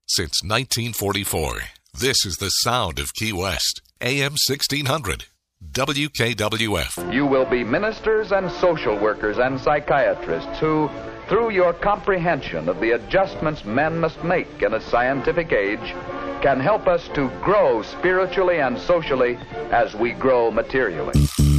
Since 1944, this is the sound of Key West. AM 1600. WKWF. You will be ministers and social workers and psychiatrists who, through your comprehension of the adjustments men must make in a scientific age, can help us to grow spiritually and socially as we grow materially.